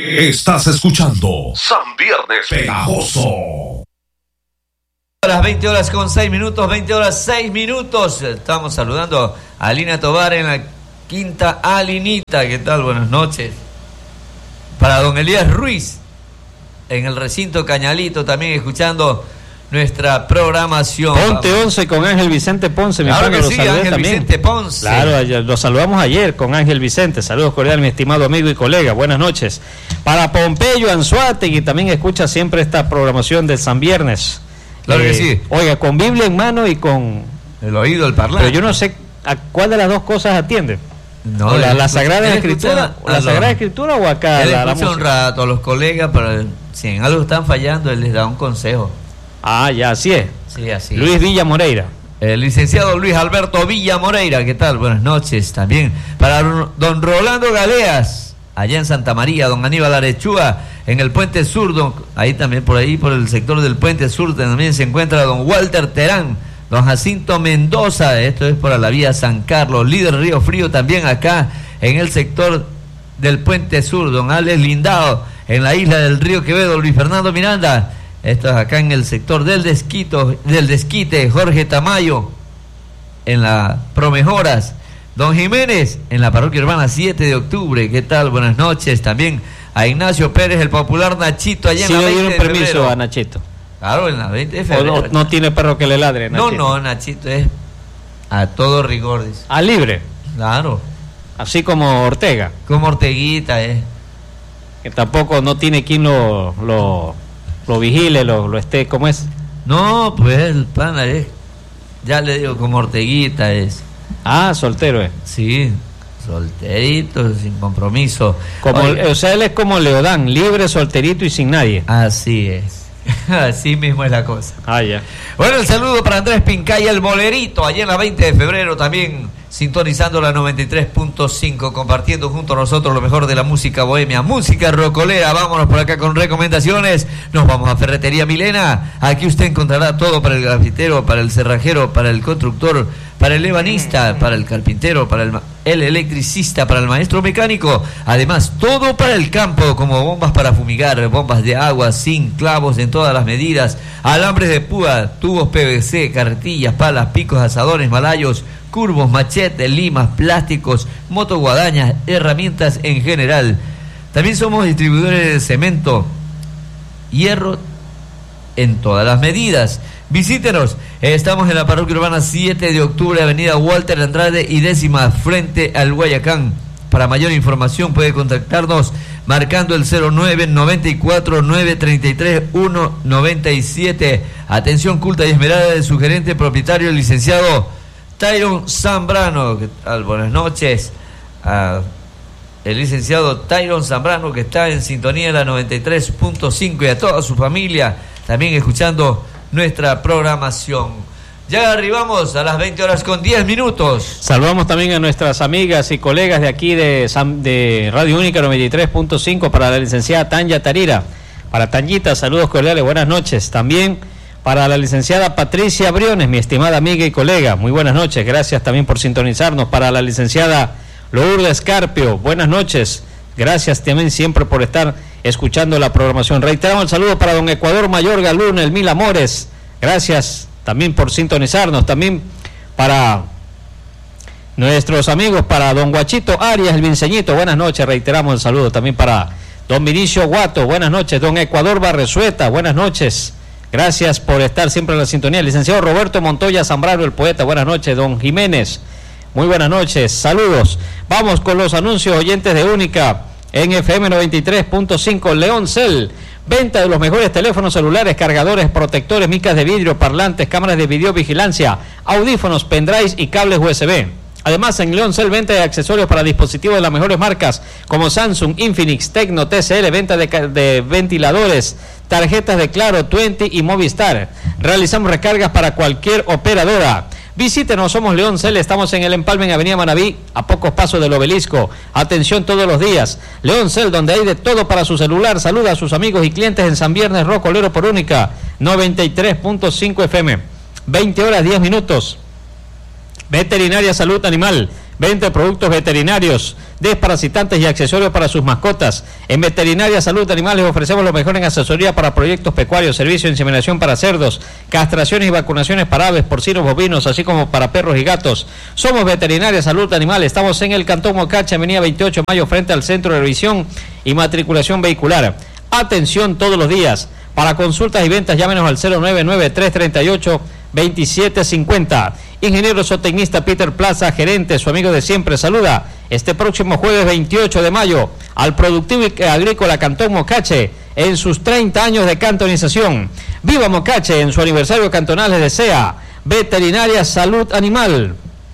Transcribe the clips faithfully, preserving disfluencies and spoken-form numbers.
Estás escuchando San Viernes Pegajoso. A las veinte horas con seis minutos, veinte horas seis minutos. Estamos saludando a Lina Tobar en la quinta Alinita. ¿Qué tal? Buenas noches. Para don Elías Ruiz en el recinto Cañalito, también escuchando nuestra programación. Ponte once con Ángel Vicente Ponce, mi claro padre, que lo sí, saludé Ángel también. Vicente Ponce. Claro, lo saludamos ayer con Ángel Vicente. Saludos cordiales, mi estimado amigo y colega. Buenas noches. Para Pompeyo Anzuategui, también escucha siempre esta programación de San Viernes. Claro eh, que sí. Oiga, con Biblia en mano y con el oído, el parlante. Pero yo no sé a cuál de las dos cosas atiende. No, la, él, la Sagrada él Escritura, escucha, la Sagrada Escritura o acá él la, la escucha un rato a los colegas, pero si en algo están fallando, él les da un consejo. Ah, ya, así es. Sí, así. Luis es. Villa Moreira. El licenciado Luis Alberto Villa Moreira, ¿qué tal? Buenas noches también. Para don Rolando Galeas, allá en Santa María, don Aníbal Arechúa, en el Puente Sur, don, ahí también por ahí, por el sector del Puente Sur, también se encuentra don Walter Terán, don Jacinto Mendoza, esto es por la vía San Carlos, líder Río Frío también acá en el sector del Puente Sur, don Alex Lindao, en la isla del Río Quevedo, Luis Fernando Miranda, esto es acá en el sector del Desquito, del Desquite, Jorge Tamayo, en la Promejoras, don Jiménez, en la parroquia urbana siete de octubre, ¿qué tal? Buenas noches, también a Ignacio Pérez, el popular Nachito, allá sí, en la veinte le de dieron permiso febrero. a Nachito. Claro, en la veinte de febrero. O no, no tiene perro que le ladre, Nachito. No, no, Nachito es a todo rigor, dice. A libre. Claro. Así como Ortega. Como Orteguita, eh. Que tampoco no tiene quien lo, lo, lo vigile, lo, lo esté, ¿cómo es? No, pues el pana es, ya le digo, como Orteguita es. Ah, soltero es. Sí, solterito, sin compromiso. Como, Oye, o sea, él es como Leodán, libre, solterito y sin nadie. así es. Así mismo es la cosa. Ah, ya. Bueno, el saludo para Andrés Pincaya, el bolerito, allá en la veinte de febrero también, sintonizando la noventa y tres punto cinco, compartiendo junto a nosotros lo mejor de la música bohemia, música rocolera. Vámonos por acá con recomendaciones. Nos vamos a Ferretería Milena. Aquí usted encontrará todo para el grafitero, para el cerrajero, para el constructor, para el ebanista, para el carpintero, para el, el electricista, para el maestro mecánico. Además, todo para el campo, como bombas para fumigar, bombas de agua, zinc, clavos en todas las medidas, alambres de púa, tubos P V C, carretillas, palas, picos, asadores, malayos, curvos, machetes, limas, plásticos, motoguadañas, herramientas en general. También somos distribuidores de cemento, hierro en todas las medidas. Visítenos, estamos en la parroquia urbana siete de octubre, avenida Walter Andrade y décima, frente al Guayacán. Para mayor información puede contactarnos marcando el cero nueve noventa y cuatro nueve treinta y tres uno noventa y siete. Atención culta y esmerada de su gerente propietario, el licenciado Tyron Zambrano. ¿Qué tal? Buenas noches. Uh, el licenciado Tyron Zambrano, que está en sintonía de la noventa y tres punto cinco, y a toda su familia también escuchando nuestra programación. Ya arribamos a las veinte horas con diez minutos. Saludamos también a nuestras amigas y colegas de aquí de, San, de Radio Única noventa y tres punto cinco, para la licenciada Tanya Tarira. Para Tanyita, saludos cordiales, buenas noches. También para la licenciada Patricia Briones, mi estimada amiga y colega, muy buenas noches, gracias también por sintonizarnos. Para la licenciada Lourdes Carpio, buenas noches, gracias también siempre por estar escuchando la programación. Reiteramos el saludo para don Ecuador Mayor Galún, el Mil Amores, gracias también por sintonizarnos. También para nuestros amigos, para don Guachito Arias, el Vinceñito, buenas noches, reiteramos el saludo. También para don Vinicio Guato, buenas noches. Don Ecuador Barresueta, buenas noches, gracias por estar siempre en la sintonía. Licenciado Roberto Montoya Zambrano, el poeta, buenas noches. Don Jiménez, muy buenas noches, saludos. Vamos con los anuncios oyentes de Única en F M noventa y tres punto cinco. León Cel, venta de los mejores teléfonos celulares, cargadores, protectores, micas de vidrio, parlantes, cámaras de videovigilancia, audífonos, pendrives y cables U S B. Además, en León Cel, venta de accesorios para dispositivos de las mejores marcas como Samsung, Infinix, Tecno, T C L, venta de, de ventiladores, tarjetas de Claro, Twenty y Movistar. Realizamos recargas para cualquier operadora. Visítenos, somos León Cel, estamos en el empalme en Avenida Manaví, a pocos pasos del Obelisco. Atención todos los días. León Cel, donde hay de todo para su celular. Saluda a sus amigos y clientes en San Viernes Rocolero por Única noventa y tres punto cinco F M. veinte horas diez minutos. Veterinaria Salud Animal, Vende productos veterinarios, desparasitantes y accesorios para sus mascotas. En Veterinaria Salud Animales ofrecemos lo mejor en asesoría para proyectos pecuarios, servicio de inseminación para cerdos, castraciones y vacunaciones para aves, porcinos, bovinos, así como para perros y gatos. Somos Veterinaria Salud Animales. Estamos en el Cantón Mocache, avenida veintiocho de mayo, frente al Centro de Revisión y Matriculación Vehicular. Atención todos los días. Para consultas y ventas, llámenos al cero nueve nueve, tres tres ocho, dos siete cinco cero. Ingeniero zootecnista Peter Plaza, gerente, su amigo de siempre, saluda este próximo jueves veintiocho de mayo al Productivo y Agrícola Cantón Mocache en sus treinta años de cantonización. Viva Mocache en su aniversario cantonal, les desea Veterinaria Salud Animal.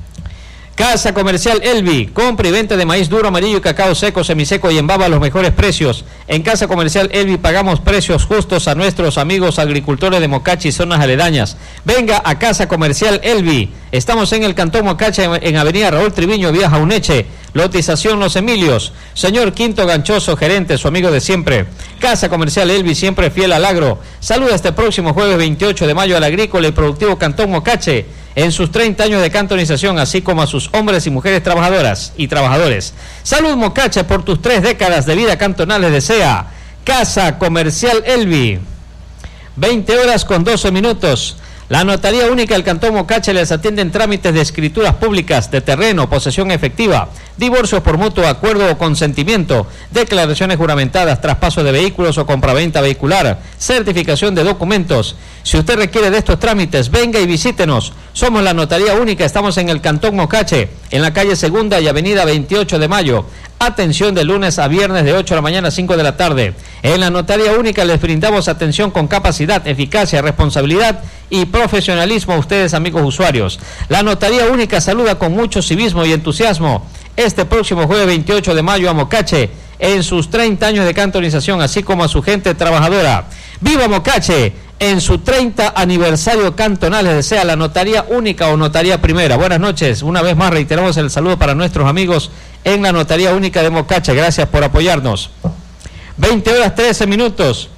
Casa Comercial Elvi, compra y venta de maíz duro, amarillo, cacao seco, semiseco y en baba a los mejores precios. En Casa Comercial Elvi pagamos precios justos a nuestros amigos agricultores de Mocache y zonas aledañas. Venga a Casa Comercial Elvi. Estamos en el Cantón Mocache, en avenida Raúl Triviño, vía Jauneche. Lotización Los Emilios. Señor Quinto Ganchoso, gerente, su amigo de siempre. Casa Comercial Elvi, siempre fiel al agro. Saluda este próximo jueves veintiocho de mayo al agrícola y productivo Cantón Mocache en sus treinta años de cantonización, así como a sus hombres y mujeres trabajadoras y trabajadores. Salud Mocache por tus tres décadas de vida cantonal, les desea Casa Comercial Elvi. veinte horas con doce minutos. La Notaría Única del Cantón Mocache les atiende en trámites de escrituras públicas, de terreno, posesión efectiva, divorcios por mutuo acuerdo o consentimiento, declaraciones juramentadas, traspaso de vehículos o compraventa vehicular, certificación de documentos. Si usted requiere de estos trámites, venga y visítenos. Somos la Notaría Única, estamos en el Cantón Mocache, en la calle Segunda y avenida veintiocho de mayo. Atención de lunes a viernes de ocho de la mañana a cinco de la tarde. En la Notaría Única les brindamos atención con capacidad, eficacia, responsabilidad y profesionalismo a ustedes, amigos usuarios. La Notaría Única saluda con mucho civismo y entusiasmo este próximo jueves veintiocho de mayo a Mocache en sus treinta años de cantonización, así como a su gente trabajadora. ¡Viva Mocache! En su treinta aniversario cantonal les desea la Notaría Única o Notaría Primera. Buenas noches. Una vez más reiteramos el saludo para nuestros amigos en la Notaría Única de Mocache. Gracias por apoyarnos. veinte horas trece minutos.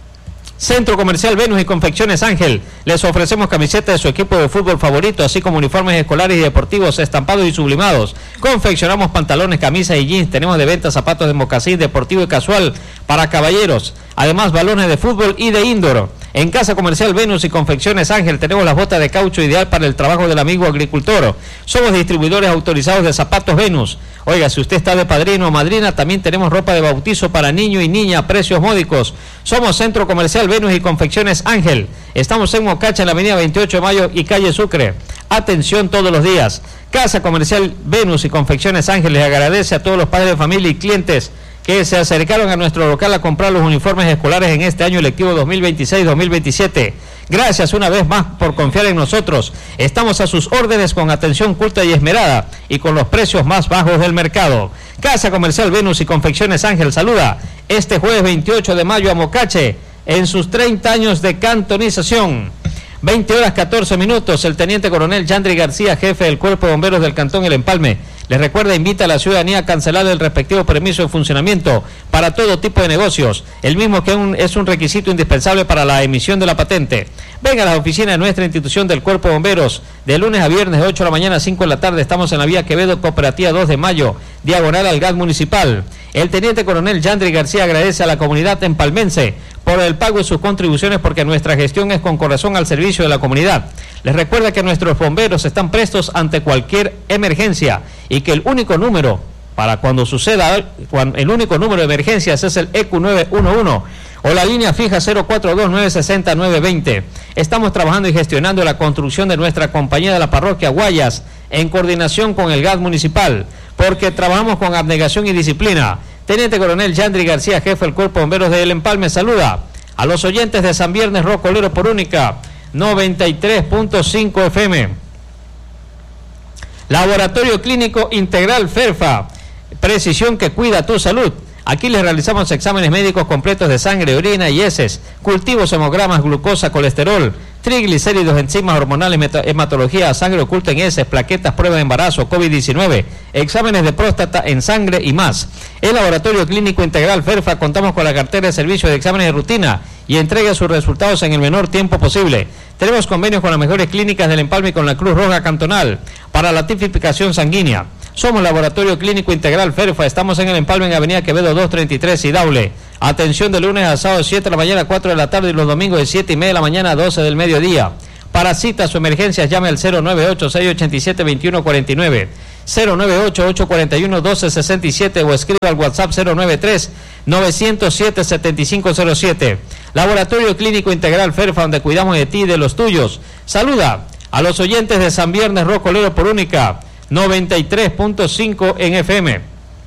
Centro Comercial Venus y Confecciones Ángel. Les ofrecemos camisetas de su equipo de fútbol favorito, así como uniformes escolares y deportivos estampados y sublimados. Confeccionamos pantalones, camisas y jeans. Tenemos de venta zapatos de mocasín, deportivo y casual para caballeros. Además, balones de fútbol y de indoor. En Casa Comercial Venus y Confecciones Ángel tenemos las botas de caucho ideal para el trabajo del amigo agricultor. Somos distribuidores autorizados de zapatos Venus. Oiga, si usted está de padrino o madrina, también tenemos ropa de bautizo para niño y niña a precios módicos. Somos Centro Comercial Venus y Confecciones Ángel. Estamos en Mocache, en la avenida veintiocho de mayo y calle Sucre. Atención todos los días. Casa Comercial Venus y Confecciones Ángel les agradece a todos los padres de familia y clientes que se acercaron a nuestro local a comprar los uniformes escolares en este año lectivo dos mil veintiséis dos mil veintisiete. Gracias una vez más por confiar en nosotros. Estamos a sus órdenes con atención culta y esmerada y con los precios más bajos del mercado. Casa Comercial Venus y Confecciones Ángel saluda este jueves veintiocho de mayo a Mocache en sus treinta años de cantonización. veinte horas catorce minutos. El teniente coronel Yandri García, jefe del Cuerpo de Bomberos del Cantón El Empalme, les recuerda, invita a la ciudadanía a cancelar el respectivo permiso de funcionamiento para todo tipo de negocios, el mismo que un, es un requisito indispensable para la emisión de la patente. Venga a las oficinas de nuestra institución del Cuerpo de Bomberos, de lunes a viernes de ocho de la mañana a cinco de la tarde. Estamos en la vía Quevedo, Cooperativa dos de mayo, diagonal al gas municipal. El teniente coronel Yandri García agradece a la comunidad empalmense por el pago de sus contribuciones, porque nuestra gestión es con corazón al servicio de la comunidad. Les recuerda que nuestros bomberos están prestos ante cualquier emergencia y que el único número para cuando suceda, el único número de emergencias es el E Q nueve uno uno o la línea fija cero cuatro dos nueve seis cero nueve dos cero. Estamos trabajando y gestionando la construcción de nuestra compañía de la parroquia Guayas en coordinación con el gas municipal, porque trabajamos con abnegación y disciplina. Teniente coronel Yandri García, jefe del Cuerpo de Bomberos de El Empalme, saluda a los oyentes de San Viernes Rocolero por Única noventa y tres punto cinco F M. Laboratorio Clínico Integral FERFA, precisión que cuida tu salud. Aquí les realizamos exámenes médicos completos de sangre, orina y heces, cultivos, hemogramas, glucosa, colesterol, triglicéridos, enzimas hormonales, hematología, sangre oculta en heces, plaquetas, pruebas de embarazo, COVID diecinueve, exámenes de próstata en sangre y más. El Laboratorio Clínico Integral FERFA contamos con la cartera de servicio de exámenes de rutina y entrega sus resultados en el menor tiempo posible. Tenemos convenios con las mejores clínicas del Empalme y con la Cruz Roja Cantonal para la tipificación sanguínea. Somos Laboratorio Clínico Integral Ferfa. Estamos en el Empalme en Avenida Quevedo doscientos treinta y tres y Daule. Atención de lunes a sábado siete de la mañana a cuatro de la tarde y los domingos de siete y media de la mañana a doce del mediodía. Para citas o emergencias llame al cero nueve ocho, seis ocho siete, dos uno cuatro nueve, cero nueve ocho, ocho cuatro uno, uno dos seis siete o escriba al WhatsApp cero nueve tres, nueve cero siete, siete cinco cero siete. Laboratorio Clínico Integral Ferfa, donde cuidamos de ti y de los tuyos. Saluda a los oyentes de San Viernes Rocolero por Única noventa y tres punto cinco en F M.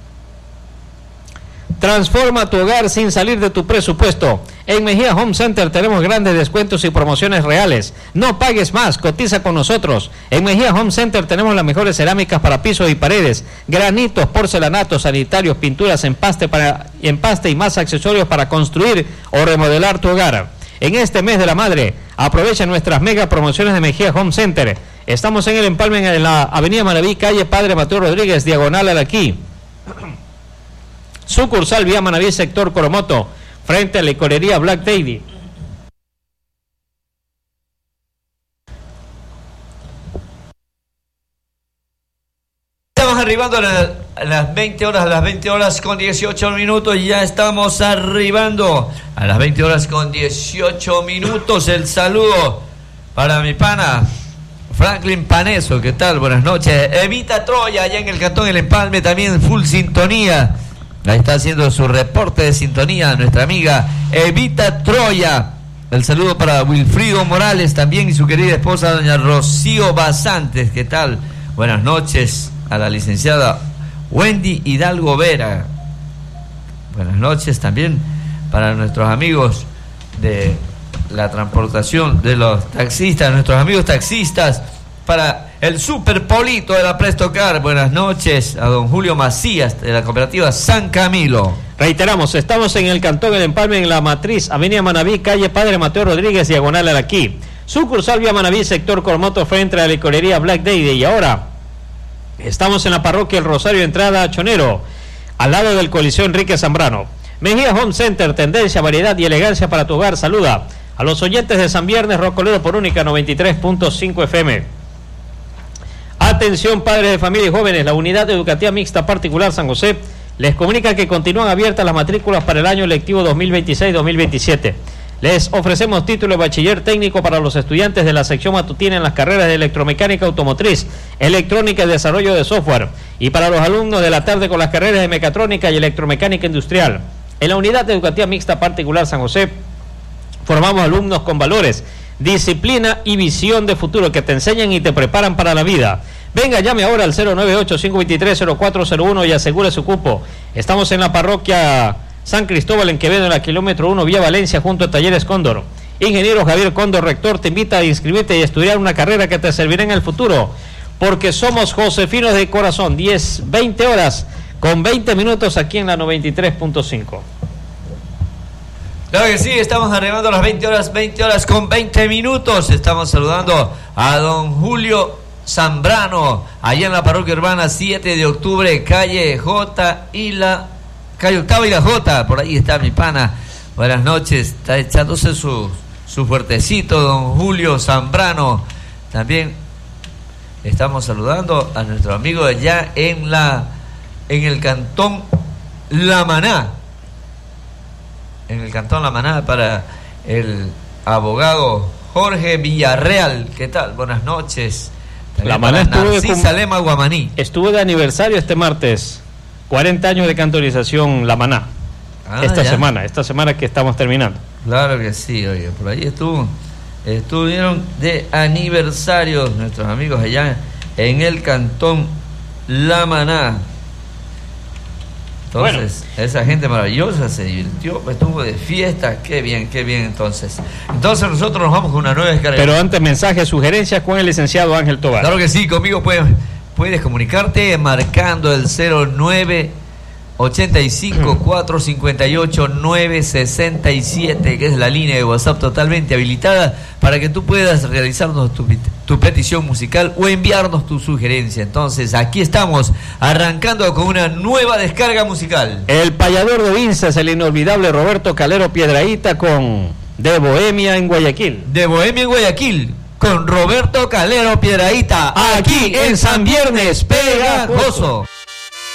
Transforma tu hogar sin salir de tu presupuesto. En Mejía Home Center tenemos grandes descuentos y promociones reales. No pagues más, cotiza con nosotros. En Mejía Home Center tenemos las mejores cerámicas para pisos y paredes, granitos, porcelanatos, sanitarios, pinturas, empaste, para, empaste y más accesorios para construir o remodelar tu hogar. En este mes de la madre, aprovecha nuestras mega promociones de Mejía Home Center. Estamos en el Empalme en la Avenida Manaví, calle Padre Mateo Rodríguez, diagonal al aquí. Sucursal Vía Manaví, sector Coromoto, frente a la licorería Black Lady. Estamos arribando a, la, a las veinte horas, a las veinte horas con dieciocho minutos, ya estamos arribando a las veinte horas con dieciocho minutos. El saludo para mi pana Franklin Paneso, ¿qué tal? Buenas noches. Evita Troya, allá en el Cantón El Empalme, también full sintonía. Ahí está haciendo su reporte de sintonía nuestra amiga Evita Troya. El saludo para Wilfrido Morales también y su querida esposa doña Rocío Basantes, ¿qué tal? Buenas noches a la licenciada Wendy Hidalgo Vera. Buenas noches también para nuestros amigos de la transportación de los taxistas, nuestros amigos taxistas, para el Super Polito de la Prestocar. Buenas noches a don Julio Macías de la cooperativa San Camilo. Reiteramos, estamos en el Cantón El Empalme, en la Matriz, Avenida Manaví, calle Padre Mateo Rodríguez, diagonal al aquí. Sucursal Vía Manaví, sector Coromoto, frente a la licorería Black Lady. Y ahora estamos en la parroquia El Rosario, entrada a Chonero, al lado del Coliseo Enrique Zambrano. Mejía Home Center, tendencia, variedad y elegancia para tu hogar. Saluda a los oyentes de San Viernes Rocolero por Única noventa y tres punto cinco F M. Atención padres de familia y jóvenes, la Unidad Educativa Mixta Particular San José les comunica que continúan abiertas las matrículas para el año lectivo dos mil veintiséis dos mil veintisiete. Les ofrecemos título de bachiller técnico para los estudiantes de la sección matutina en las carreras de electromecánica automotriz, electrónica y desarrollo de software, y para los alumnos de la tarde con las carreras de mecatrónica y electromecánica industrial. En la Unidad Educativa Mixta Particular San José formamos alumnos con valores, disciplina y visión de futuro que te enseñan y te preparan para la vida. Venga, llame ahora al cero nueve ocho, cinco dos tres, cero cuatro cero uno y asegure su cupo. Estamos en la parroquia San Cristóbal en Quevedo, en la kilómetro uno, vía Valencia, junto a Talleres Cóndor. Ingeniero Javier Cóndor, rector, te invita a inscribirte y estudiar una carrera que te servirá en el futuro, porque somos josefinos de corazón. Diez, veinte horas con veinte minutos aquí en la noventa y tres punto cinco. Claro que sí, estamos arribando a las veinte horas, veinte horas con veinte minutos. Estamos saludando a don Julio Zambrano, allá en la parroquia urbana siete de octubre, calle J y la calle Octava y la J. Por ahí está mi pana. Buenas noches, está echándose su, su fuertecito don Julio Zambrano. También estamos saludando a nuestro amigo allá en la en el cantón La Maná. En el cantón La Maná, para el abogado Jorge Villarreal. ¿Qué tal? Buenas noches. La Maná estuvo de, Salema Guamaní. Estuvo de aniversario este martes, cuarenta años de cantonización La Maná. Ah, esta ya. semana, esta semana que estamos terminando. Claro que sí, oye, por ahí estuvo, estuvieron de aniversario nuestros amigos allá en el cantón La Maná. Entonces, bueno, esa gente maravillosa se divirtió, estuvo de fiesta, qué bien, qué bien entonces. Entonces nosotros nos vamos con una nueva descarga. Pero antes, mensajes, sugerencias con el licenciado Ángel Tobar. Claro que sí, conmigo puedes, puedes comunicarte marcando el cero nueve ochenta y cinco, cuatrocientos cincuenta y ocho, novecientos sesenta y siete, que es la línea de WhatsApp totalmente habilitada para que tú puedas realizarnos tu, tu petición musical o enviarnos tu sugerencia. Entonces, aquí estamos, arrancando con una nueva descarga musical. El payador de Vinzas, el inolvidable Roberto Calero Piedrahíta con De Bohemia en Guayaquil. De Bohemia en Guayaquil. con Roberto Calero Piedrahíta, aquí en San Viernes Pegajoso.